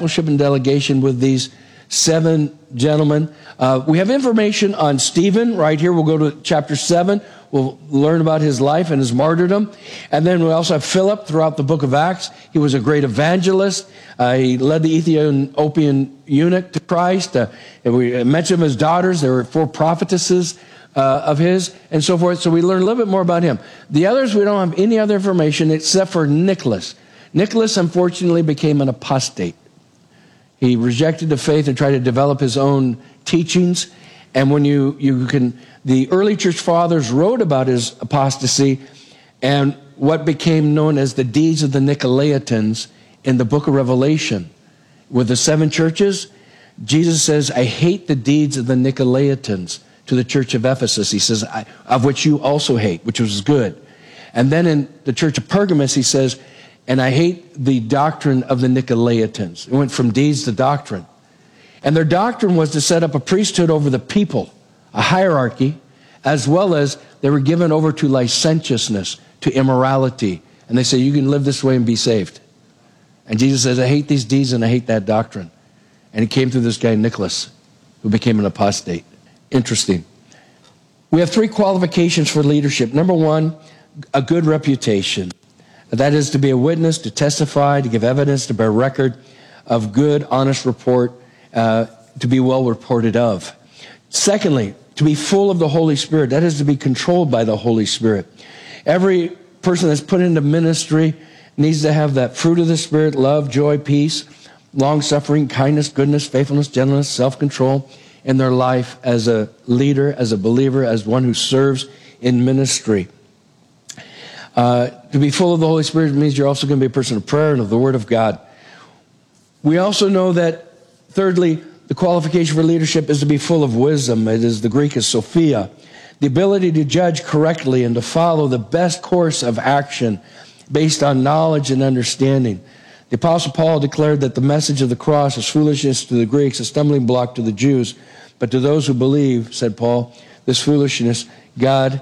discipleship and delegation with these 7 gentlemen. We have information on Stephen right here. We'll go to chapter 7. We'll learn about his life and his martyrdom. And then we also have Philip throughout the book of Acts. He was a great evangelist. He led the Ethiopian eunuch to Christ. And we mentioned his daughters. There were 4 prophetesses of his and so forth. So we learn a little bit more about him. The others, we don't have any other information except for Nicholas. Nicholas, unfortunately, became an apostate. He rejected the faith and tried to develop his own teachings. And when the early church fathers wrote about his apostasy and what became known as the deeds of the Nicolaitans in the book of Revelation. With the 7 churches, Jesus says, I hate the deeds of the Nicolaitans to the church of Ephesus. He says, of which you also hate, which was good. And then in the church of Pergamos, he says, and I hate the doctrine of the Nicolaitans. It went from deeds to doctrine. And their doctrine was to set up a priesthood over the people, a hierarchy, as well as they were given over to licentiousness, to immorality. And they say, you can live this way and be saved. And Jesus says, I hate these deeds and I hate that doctrine. And it came through this guy, Nicholas, who became an apostate. Interesting. We have 3 qualifications for leadership. Number 1, a good reputation. That is to be a witness, to testify, to give evidence, to bear record of good, honest report, to be well reported of. Secondly, to be full of the Holy Spirit. That is to be controlled by the Holy Spirit. Every person that's put into ministry needs to have that fruit of the Spirit, love, joy, peace, long-suffering, kindness, goodness, faithfulness, gentleness, self-control in their life as a leader, as a believer, as one who serves in ministry. To be full of the Holy Spirit means you're also going to be a person of prayer and of the Word of God. We also know that, thirdly, the qualification for leadership is to be full of wisdom. It is, the Greek is Sophia. The ability to judge correctly and to follow the best course of action based on knowledge and understanding. The Apostle Paul declared that the message of the cross is foolishness to the Greeks, a stumbling block to the Jews. But to those who believe, said Paul, this foolishness of God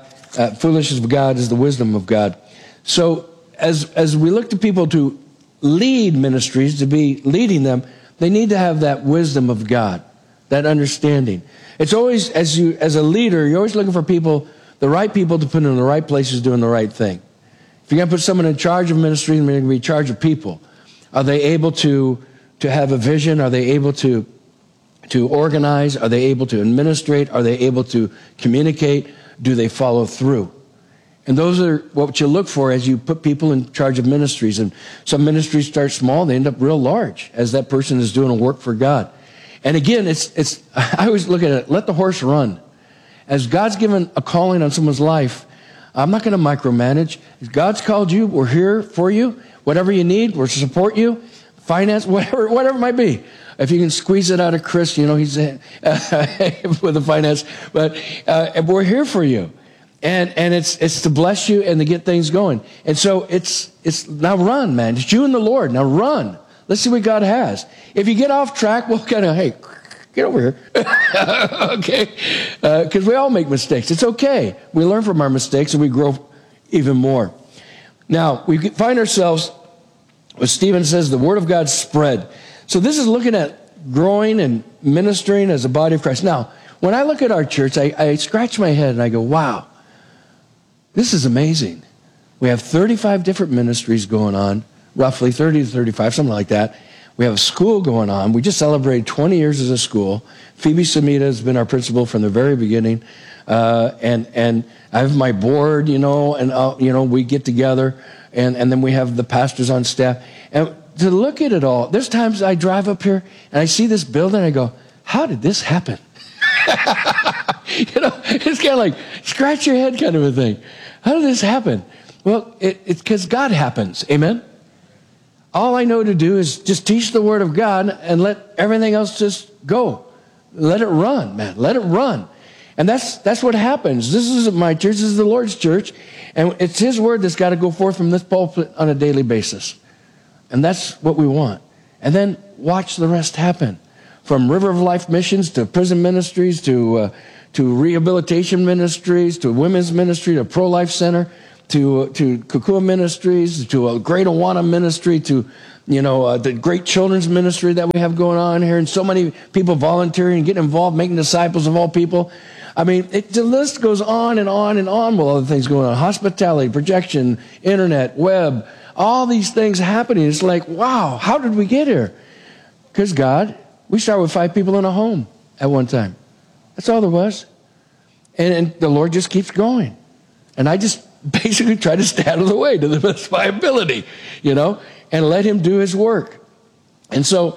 is the wisdom of God. So as we look to people to lead ministries, to be leading them, they need to have that wisdom of God, that understanding. It's always, as a leader, you're always looking for people, the right people to put in the right places doing the right thing. If you're going to put someone in charge of ministry, they're going to be in charge of people. Are they able to have a vision? Are they able to organize? Are they able to administrate? Are they able to communicate? Do they follow through? And those are what you look for as you put people in charge of ministries. And some ministries start small, they end up real large as that person is doing a work for God. And again, I always look at it, let the horse run. As God's given a calling on someone's life, I'm not going to micromanage. If God's called you, we're here for you. Whatever you need, we'll support you. Finance, whatever it might be. If you can squeeze it out of Chris, he's with the finance. But we're here for you. And it's to bless you and to get things going. And so it's now run, man. It's you and the Lord. Now run. Let's see what God has. If you get off track, well, hey, get over here. Okay? Because we all make mistakes. It's okay. We learn from our mistakes and we grow even more. Now, we find ourselves, as Stephen says, the Word of God spread. So this is looking at growing and ministering as a body of Christ. Now, when I look at our church, I scratch my head and I go, wow. This is amazing. We have 35 different ministries going on, roughly 30 to 35, something like that. We have a school going on. We just celebrated 20 years as a school. Phoebe Samita has been our principal from the very beginning. And I have my board, and we get together, and then we have the pastors on staff. And to look at it all, there's times I drive up here and I see this building and I go, how did this happen? It's kind of like scratch your head kind of a thing. How did this happen? Well, it's because God happens. Amen? All I know to do is just teach the Word of God and let everything else just go. Let it run, man. Let it run. And that's what happens. This isn't my church. This is the Lord's church. And it's His Word that's got to go forth from this pulpit on a daily basis. And that's what we want. And then watch the rest happen. From River of Life missions to prison ministries to rehabilitation ministries to women's ministry to pro-life center to Kukua Ministries, to a Great Awana Ministry, to the great children's ministry that we have going on here, and so many people volunteering and getting involved, making disciples of all people. I mean, the list goes on and on and on with all the things going on. Hospitality, projection, internet, web, all these things happening. It's like, wow, how did we get here? Because God, we started with 5 people in a home at one time. That's all there was. And the Lord just keeps going. And I just basically try to stay out of the way to the best of my ability, and let him do his work. And so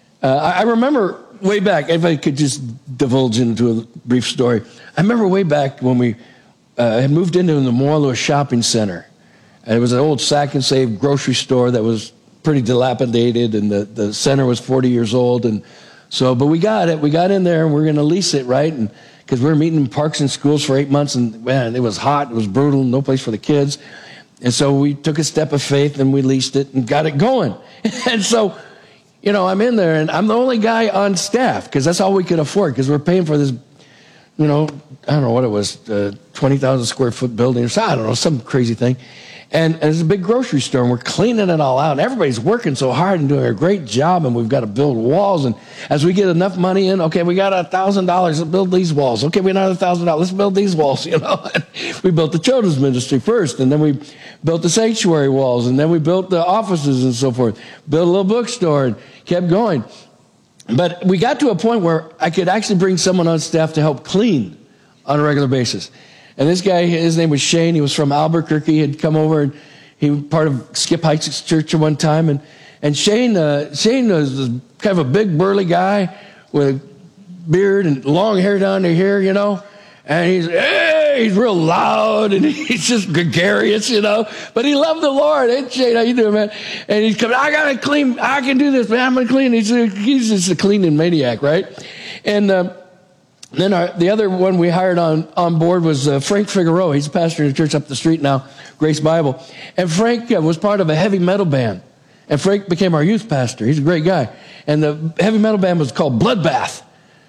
I remember way back, if I could just divulge into a brief story, I remember way back when we had moved into the Morelos shopping center. And it was an old Sack and Save grocery store that was pretty dilapidated, and the center was 40 years old. And so, but we got it. We got in there, and we're going to lease it, right? And because we were meeting in parks and schools for 8 months, and man, it was hot, it was brutal, no place for the kids. And so we took a step of faith, and we leased it and got it going. And so, I'm in there, and I'm the only guy on staff, because that's all we could afford, because we're paying for this, I don't know what it was, 20,000 square foot building, or I don't know, some crazy thing. And it's a big grocery store, and we're cleaning it all out. And everybody's working so hard and doing a great job, and we've got to build walls. And as we get enough money in, okay, we got $1,000. Let's build these walls. Okay, we got $1,000. Let's build these walls. We built the children's ministry first, and then we built the sanctuary walls, and then we built the offices and so forth. Built a little bookstore and kept going. But we got to a point where I could actually bring someone on staff to help clean on a regular basis. And this guy, his name was Shane. He was from Albuquerque. He had come over, and he was part of Skip Heights Church at one time. And Shane was kind of a big, burly guy with a beard and long hair down to here, And he's real loud, and he's just gregarious, But he loved the Lord. Hey, Shane, how you doing, man? And he's coming, I got to clean. I can do this, man. I'm going to clean. He's just a cleaning maniac, right? And then the other one we hired on board was Frank Figueroa. He's a pastor in a church up the street now, Grace Bible. And Frank was part of a heavy metal band. And Frank became our youth pastor. He's a great guy. And the heavy metal band was called Bloodbath.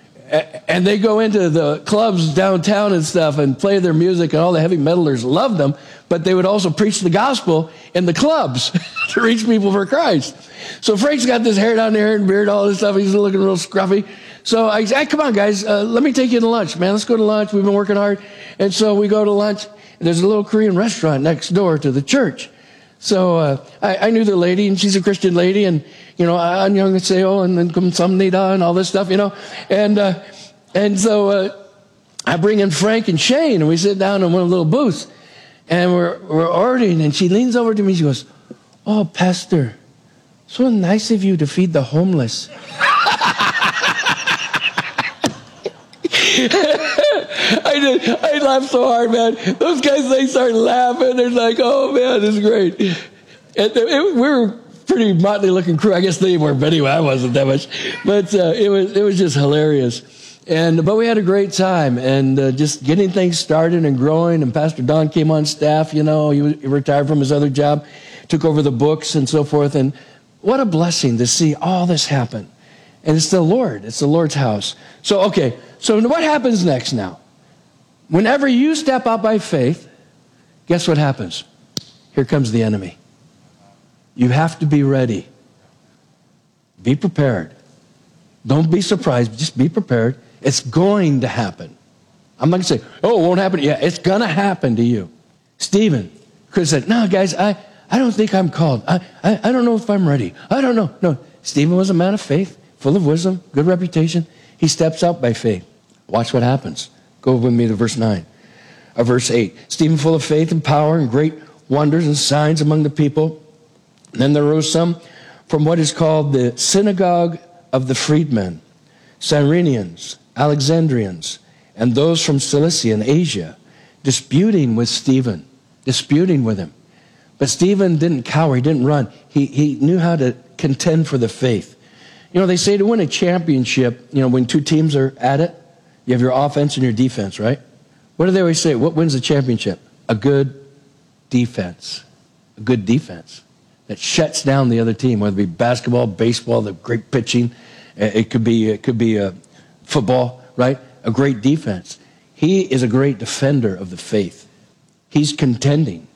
And they go into the clubs downtown and stuff and play their music, and all the heavy metalers loved them. But they would also preach the gospel in the clubs to reach people for Christ. So Frank's got this hair down there and beard, all this stuff. He's looking real scruffy. So I said, come on, guys, let me take you to lunch, man. Let's go to lunch. We've been working hard. And so we go to lunch. And there's a little Korean restaurant next door to the church. So I knew the lady, and she's a Christian lady. And, annyeonghaseyo, and then kamsamnida, and all this stuff, And so I bring in Frank and Shane, and we sit down in one of the little booths. And we're ordering, and she leans over to me. She goes, "Oh, Pastor, so nice of you to feed the homeless." I laughed so hard, man. Those guys, they start laughing. They're like, "Oh, man, this is great." We were pretty motley looking crew. I guess they were, but anyway, I wasn't that much. But it was just hilarious. But we had a great time, and just getting things started and growing. And Pastor Don came on staff. He retired from his other job, took over the books and so forth. And what a blessing to see all this happen. And it's the Lord. It's the Lord's house. So, okay. So what happens next now? Whenever you step out by faith, guess what happens? Here comes the enemy. You have to be ready. Be prepared. Don't be surprised. Just be prepared. It's going to happen. I'm not going to say, oh, it won't happen. Yeah, it's going to happen to you. Stephen could have said, no, guys, I don't think I'm called. I don't know if I'm ready. I don't know. No, Stephen was a man of faith, full of wisdom, good reputation. He steps out by faith. Watch what happens. Go with me to verse 9. Verse 8. Stephen, full of faith and power and great wonders and signs among the people. And then there rose some from what is called the synagogue of the freedmen, Cyrenians, Alexandrians, and those from Cilicia and Asia, disputing with Stephen, disputing with him. But Stephen didn't cower. He didn't run. He knew how to contend for the faith. They say to win a championship, when two teams are at it, you have your offense and your defense, right? What do they always say? What wins the championship? A good defense. A good defense that shuts down the other team, whether it be basketball, baseball, the great pitching. It could be football, right? A great defense. He is a great defender of the faith. He's contending.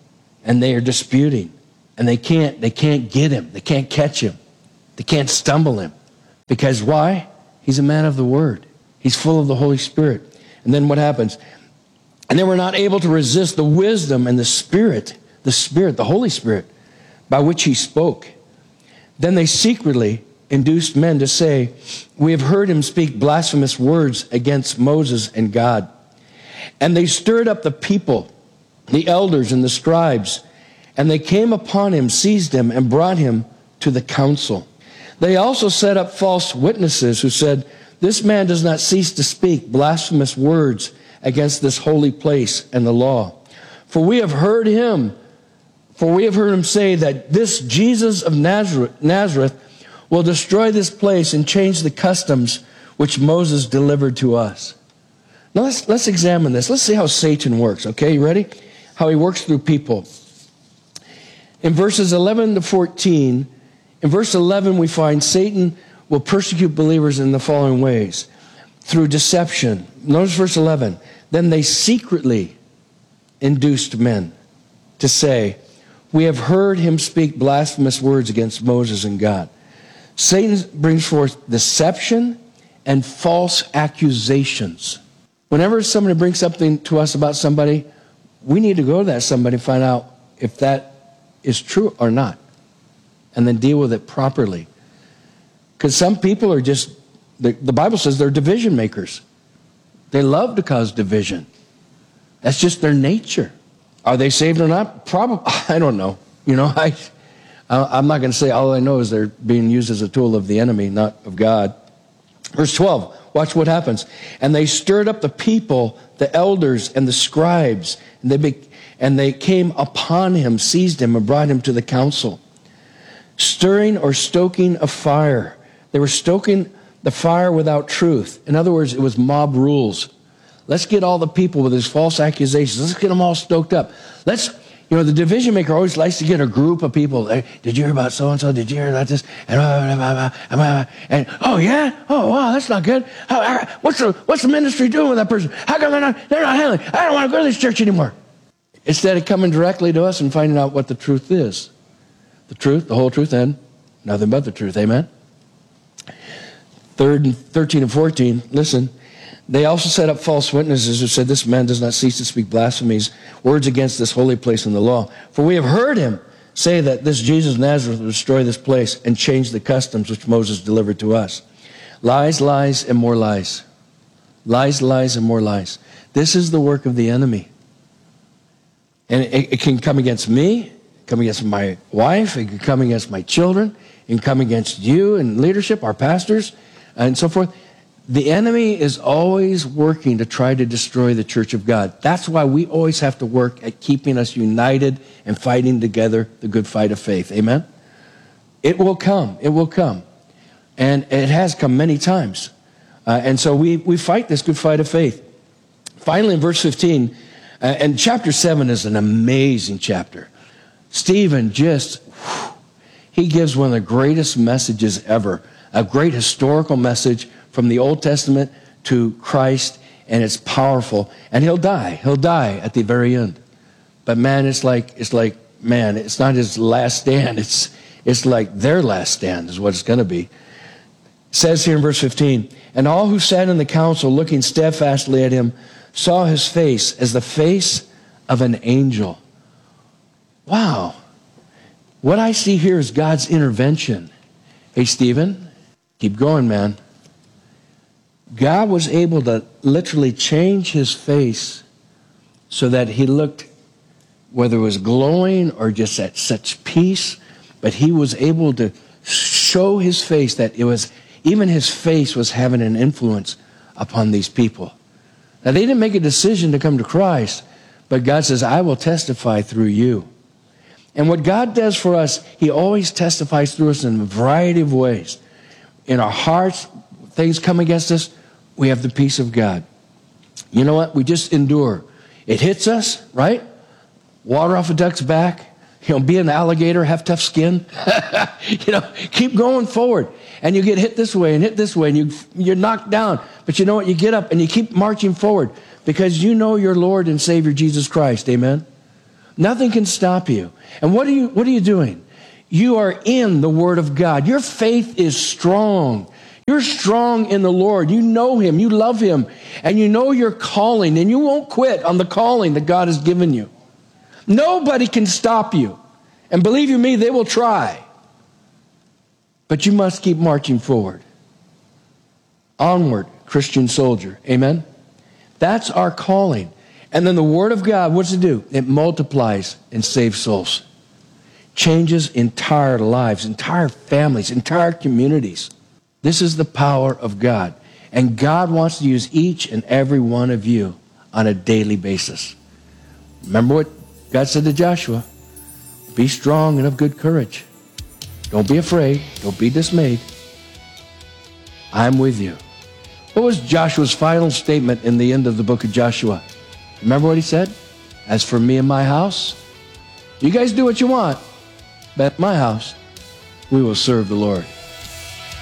and they are disputing, and they can't get him. They can't catch him. They can't stumble him. Because why? He's a man of the word. He's full of the Holy Spirit. And then what happens? And they were not able to resist the wisdom and the Spirit, the Holy Spirit, by which he spoke. Then they secretly induced men to say, we have heard him speak blasphemous words against Moses and God. And they stirred up the people, the elders and the scribes, and they came upon him, seized him, and brought him to the council. They also set up false witnesses who said, this man does not cease to speak blasphemous words against this holy place and the law. For we have heard him say that this Jesus of Nazareth will destroy this place and change the customs which Moses delivered to us. Now let's examine this. Let's see how Satan works, okay? You ready? How he works through people. In verses 11 to 14, in verse 11 we find Satan will persecute believers in the following ways. Through deception. Notice verse 11. Then they secretly induced men to say, we have heard him speak blasphemous words against Moses and God. Satan brings forth deception and false accusations. Whenever somebody brings something to us about somebody, we need to go to that somebody and find out if that is true or not, and then deal with it properly. Because some people are just, the Bible says they're division makers. They love to cause division. That's just their nature. Are they saved or not? Probably. I don't know. You know, I'm not going to say. All I know is they're being used as a tool of the enemy, not of God. Verse 12. Watch what happens. And they stirred up the people, the elders and the scribes, and they came upon him, seized him, and brought him to the council. Stirring or stoking a fire. They were stoking the fire without truth. In other words, it was mob rules. Let's get all the people with these false accusations. Let's get them all stoked up. The division maker always likes to get a group of people. Hey, did you hear about so-and-so? Did you hear about this? And oh, yeah? Oh, wow, that's not good. What's the ministry doing with that person? How come they're not handling it? I don't want to go to this church anymore. Instead of coming directly to us and finding out what the truth is. The truth, the whole truth, and nothing but the truth. Amen? 13 and 14, listen. They also set up false witnesses who said, this man does not cease to speak blasphemies, words against this holy place and the law. For we have heard him say that this Jesus of Nazareth will destroy this place and change the customs which Moses delivered to us. Lies, lies, and more lies. Lies, lies, and more lies. This is the work of the enemy. And it can come against me, come against my wife, it can come against my children, it can come against you and leadership, our pastors, and so forth. The enemy is always working to try to destroy the church of God. That's why we always have to work at keeping us united and fighting together the good fight of faith. Amen? It will come. It will come. And it has come many times. And so we fight this good fight of faith. Finally, in verse 15, and chapter 7 is an amazing chapter. Stephen he gives one of the greatest messages ever, a great historical message from the Old Testament to Christ, and it's powerful. And he'll die at the very end. But man, it's like man, it's not his last stand. It's like their last stand is what it's going to be. It says here in verse 15, and all who sat in the council looking steadfastly at him saw his face as the face of an angel. Wow. What I see here is God's intervention. Hey, Stephen, keep going, man. God was able to literally change his face so that he looked, whether it was glowing or just at such peace, but he was able to show his face that even his face was having an influence upon these people. Now, they didn't make a decision to come to Christ, but God says, I will testify through you. And what God does for us, he always testifies through us in a variety of ways. In our hearts, things come against us, we have the peace of God. You know what? We just endure. It hits us, right? Water off a duck's back. Be an alligator, have tough skin. Keep going forward. And you get hit this way and hit this way, and you're knocked down. But you know what? You get up and you keep marching forward because you know your Lord and Savior Jesus Christ. Amen? Nothing can stop you. And what are you doing? You are in the Word of God. Your faith is strong. You're strong in the Lord. You know Him. You love Him. And you know your calling. And you won't quit on the calling that God has given you. Nobody can stop you. And believe you me, they will try. But you must keep marching forward. Onward, Christian soldier. Amen? That's our calling. And then the Word of God, what's it do? It multiplies and saves souls. Changes entire lives, entire families, entire communities. This is the power of God. And God wants to use each and every one of you on a daily basis. Remember what God said to Joshua? Be strong and of good courage. Don't be afraid. Don't be dismayed. I'm with you. What was Joshua's final statement in the end of the book of Joshua? Remember what he said? As for me and my house, you guys do what you want, but at my house, we will serve the Lord.